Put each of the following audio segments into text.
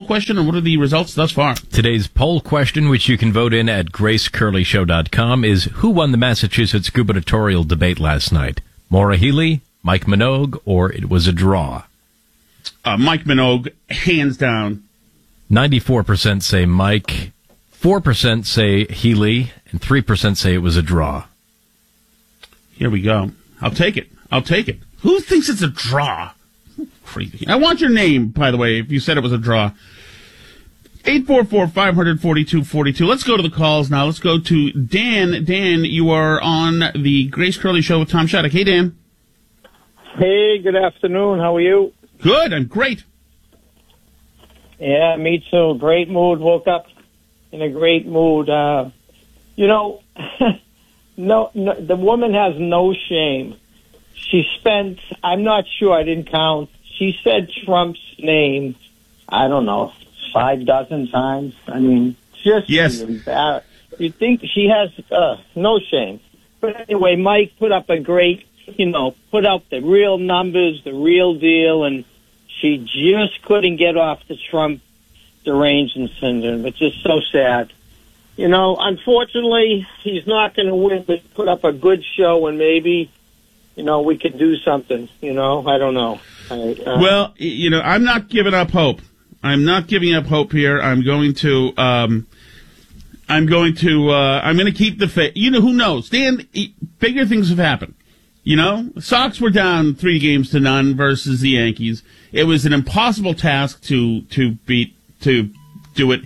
question, and what are the results thus far? Today's poll question, which you can vote in at gracecurleyshow.com, is who won the Massachusetts gubernatorial debate last night? Maura Healey, Mike Minogue, or it was a draw? Mike Minogue, hands down. 94% say Mike, 4% say Healey, and 3% say it was a draw. Here we go. I'll take it. Who thinks it's a draw? Crazy. I want your name, by the way, if you said it was a draw. 844-500-4242. Let's go to the calls now. Let's go to Dan. Dan, you are on the Grace Curley Show with Tom Shattuck. Hey, Dan. Hey, good afternoon. How are you? Good. I'm great. Yeah, me too. Great mood. Woke up in a great mood. No, the woman has no shame. She spent, I'm not sure, I didn't count. She said Trump's name, I don't know, 6 times. I mean, just embarrassed. You think she has no shame. But anyway, Mike put up a great, put out the real numbers, the real deal, and she just couldn't get off the Trump derangement syndrome. It's just so sad. Unfortunately, he's not going to win, but put up a good show, and maybe, we could do something. I don't know. Well, I'm not giving up hope. I'm not giving up hope here. I'm going to keep the faith. Who knows? Dan, bigger things have happened. The Sox were down 3-0 versus the Yankees. It was an impossible task to do it.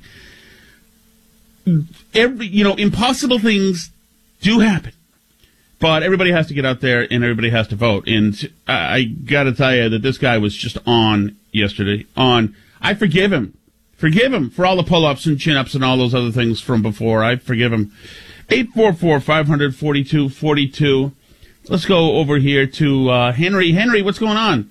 Impossible things do happen. But everybody has to get out there and everybody has to vote. And I got to tell you that this guy was just on yesterday. I forgive him. Forgive him for all the pull-ups and chin-ups and all those other things from before. I forgive him. 844-500-4242. Let's go over here to Henry. Henry, what's going on?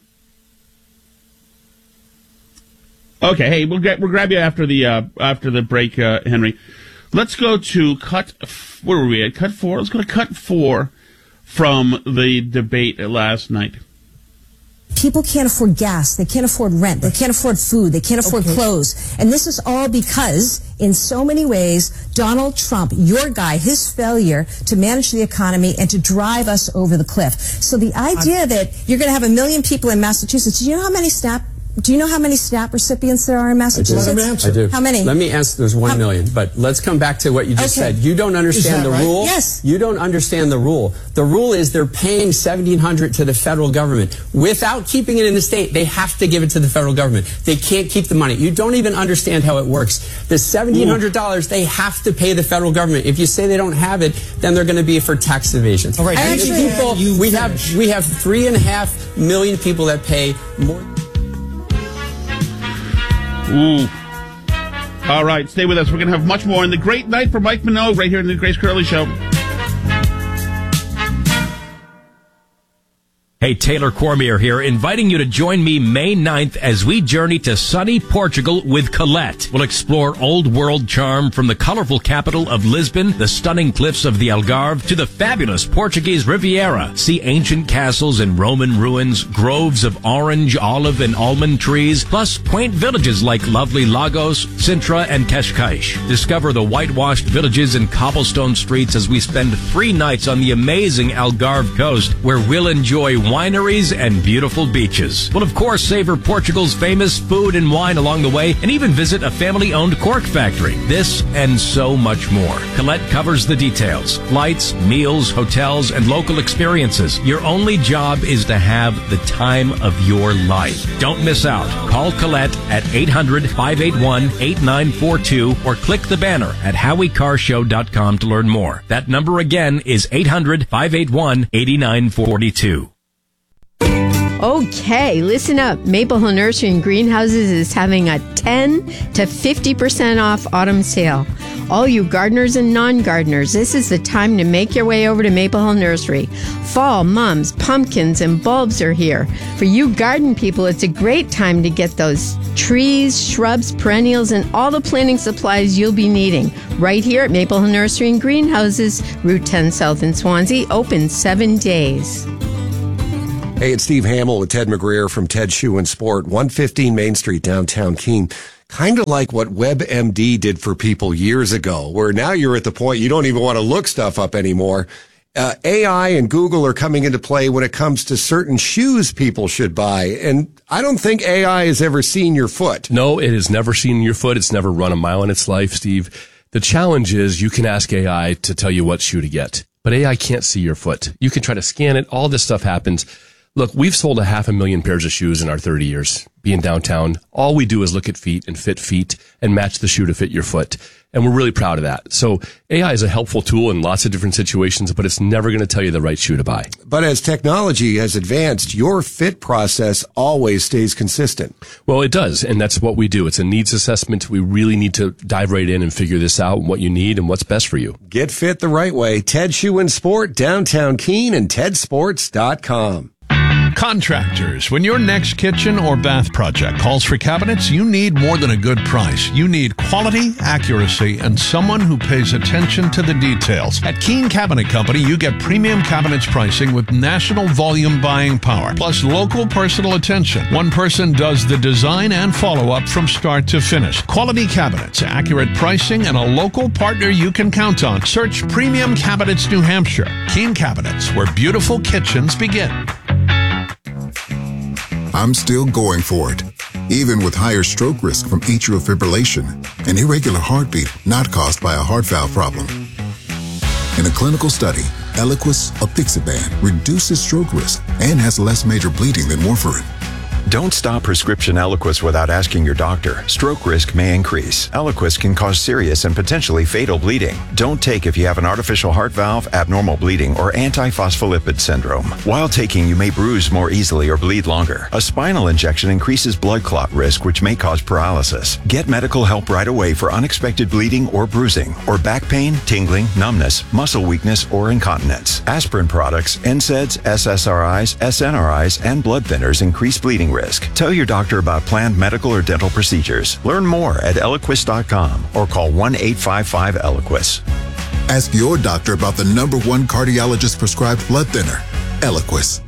Okay, hey, we'll grab you after the break, Henry. Let's go to where were we at? Cut 4? Let's go to cut 4 from the debate last night. People can't afford gas. They can't afford rent. They can't afford food. They can't afford clothes. And this is all because, in so many ways, Donald Trump, your guy, his failure to manage the economy and to drive us over the cliff. So the idea that you're going to have 1 million people in Massachusetts, do you know how many SNAP recipients there are in Massachusetts? I do. How many? Let me answer. There's 1 million. But let's come back to what you just said. You don't understand the rule. Yes. You don't understand the rule. The rule is they're paying $1,700 to the federal government. Without keeping it in the state, they have to give it to the federal government. They can't keep the money. You don't even understand how it works. The $1,700, they have to pay the federal government. If you say they don't have it, then they're going to be for tax evasion. All right. We have 3.5 million people that pay more. Ooh. All right, stay with us. We're going to have much more. And the great night for Mike Minogue right here in the Grace Curley Show. Hey, Taylor Cormier here, inviting you to join me May 9th as we journey to sunny Portugal with Colette. We'll explore old world charm from the colorful capital of Lisbon, the stunning cliffs of the Algarve, to the fabulous Portuguese Riviera. See ancient castles and Roman ruins, groves of orange, olive, and almond trees, plus quaint villages like lovely Lagos, Sintra, and Cascais. Discover the whitewashed villages and cobblestone streets as we spend 3 nights on the amazing Algarve coast, where we'll enjoy wineries and beautiful beaches. We'll, of course, savor Portugal's famous food and wine along the way, and even visit a family-owned cork factory. This and so much more. Colette covers the details. Flights, meals, hotels, and local experiences. Your only job is to have the time of your life. Don't miss out. Call Colette at 800-581-8942 or click the banner at HowieCarShow.com to learn more. That number again is 800-581-8942. Okay, listen up. Maple Hill Nursery and Greenhouses is having a 10 to 50% off autumn sale. All you gardeners and non-gardeners, this is the time to make your way over to Maple Hill Nursery. Fall, mums, pumpkins, and bulbs are here. For you garden people, it's a great time to get those trees, shrubs, perennials, and all the planting supplies you'll be needing. Right here at Maple Hill Nursery and Greenhouses, Route 10 South in Swansea, open 7 days. Hey, it's Steve Hamill with Ted McGreer from Ted Shoe and Sport, 115 Main Street, downtown Keene. Kind of like what WebMD did for people years ago, where now you're at the point you don't even want to look stuff up anymore. AI and Google are coming into play when it comes to certain shoes people should buy. And I don't think AI has ever seen your foot. No, it has never seen your foot. It's never run a mile in its life, Steve. The challenge is you can ask AI to tell you what shoe to get, but AI can't see your foot. You can try to scan it. All this stuff happens. Look, we've sold 500,000 pairs of shoes in our 30 years being downtown. All we do is look at feet and fit feet and match the shoe to fit your foot. And we're really proud of that. So AI is a helpful tool in lots of different situations, but it's never going to tell you the right shoe to buy. But as technology has advanced, your fit process always stays consistent. Well, it does. And that's what we do. It's a needs assessment. We really need to dive right in and figure this out, what you need and what's best for you. Get fit the right way. Ted Shoe and Sport, downtown Keene, and tedsports.com. Contractors, when your next kitchen or bath project calls for cabinets, you need more than a good price. You need quality, accuracy, and someone who pays attention to the details. At Keene Cabinet Company, you get premium cabinets pricing with national volume buying power, plus local personal attention. One person does the design and follow-up from start to finish. Quality cabinets, accurate pricing, and a local partner you can count on. Search Premium Cabinets New Hampshire. Keene Cabinets, where beautiful kitchens begin. I'm still going for it, even with higher stroke risk from atrial fibrillation, an irregular heartbeat not caused by a heart valve problem. In a clinical study, Eliquis apixaban reduces stroke risk and has less major bleeding than warfarin. Don't stop prescription Eliquis without asking your doctor. Stroke risk may increase. Eliquis can cause serious and potentially fatal bleeding. Don't take if you have an artificial heart valve, abnormal bleeding, or antiphospholipid syndrome. While taking, you may bruise more easily or bleed longer. A spinal injection increases blood clot risk, which may cause paralysis. Get medical help right away for unexpected bleeding or bruising, or back pain, tingling, numbness, muscle weakness, or incontinence. Aspirin products, NSAIDs, SSRIs, SNRIs, and blood thinners increase bleeding risk. Tell your doctor about planned medical or dental procedures. Learn more at Eliquis.com or call 1-855-ELIQUIS. Ask your doctor about the #1 cardiologist prescribed blood thinner, Eliquis.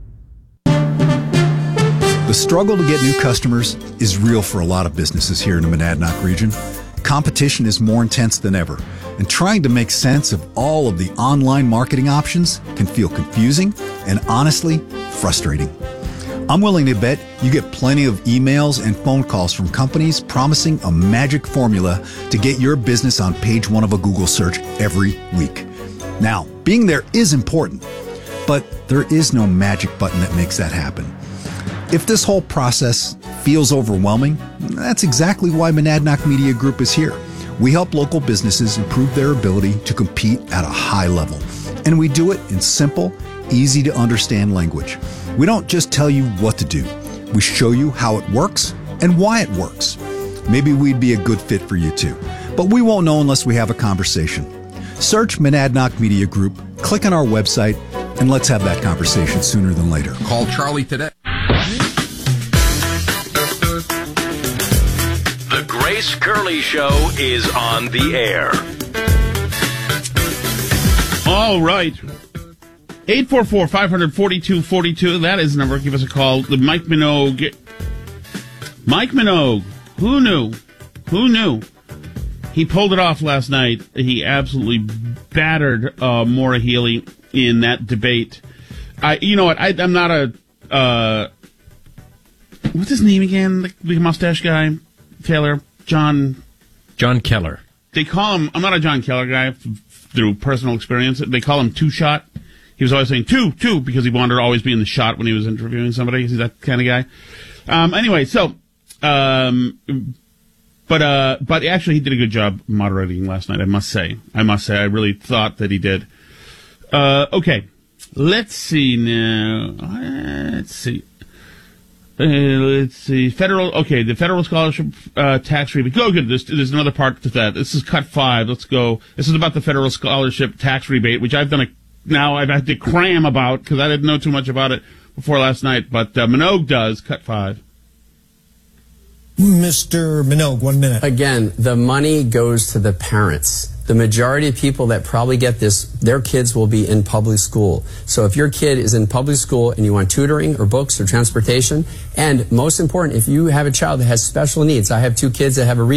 The struggle to get new customers is real for a lot of businesses here in the Monadnock region. Competition is more intense than ever, and trying to make sense of all of the online marketing options can feel confusing and honestly frustrating. I'm willing to bet you get plenty of emails and phone calls from companies promising a magic formula to get your business on page 1 of a Google search every week. Now, being there is important, but there is no magic button that makes that happen. If this whole process feels overwhelming, that's exactly why Monadnock Media Group is here. We help local businesses improve their ability to compete at a high level, and we do it in simple, easy to understand language. We don't just tell you what to do. We show you how it works and why it works. Maybe we'd be a good fit for you too, but we won't know unless we have a conversation. Search Monadnock Media Group, click on our website, and let's have that conversation sooner than later. Call Charlie today. The Grace Curley Show is on the air. All right. 844-500-4242. That is the number. Give us a call. The Mike Minogue. Mike Minogue. Who knew? Who knew? He pulled it off last night. He absolutely battered Maura Healey in that debate. You know what? I'm not a... what's his name again? The mustache guy? Taylor? John Keller. They call him... I'm not a John Keller guy through personal experience. They call him Two Shot. He was always saying two, because he wanted to always be in the shot when he was interviewing somebody. He's that kind of guy. Anyway, so, but actually he did a good job moderating last night, I must say. I really thought that he did. Okay. Let's see now. Let's see. The federal scholarship tax rebate. Go good. There's another part to that. This is cut 5. Let's go. This is about the federal scholarship tax rebate, which I've had to cram about because I didn't know too much about it before last night. But Minogue does. Cut 5. Mr. Minogue, 1 minute. Again, the money goes to the parents. the majority of people that probably get this, their kids will be in public school. So if your kid is in public school and you want tutoring or books or transportation, and most important, if you have a child that has special needs, I have 2 kids that have a